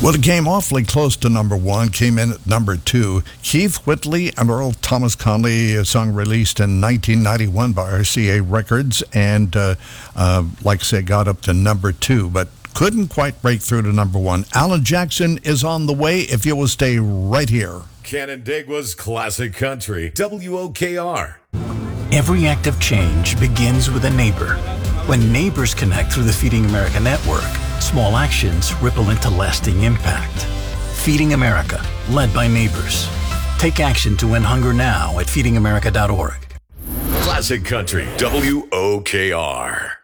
Well, it came awfully close to number one, came in at number two. Keith Whitley and Earl Thomas Conley, a song released in 1991 by RCA Records, and like I said, got up to number two, but couldn't quite break through to number one. Alan Jackson is on the way if you will stay right here. Canandaigua's Classic Country, WOKR. Every act of change begins with a neighbor. When neighbors connect through the Feeding America network, small actions ripple into lasting impact. Feeding America, led by neighbors. Take action to end hunger now at feedingamerica.org. Classic Country, WOKR.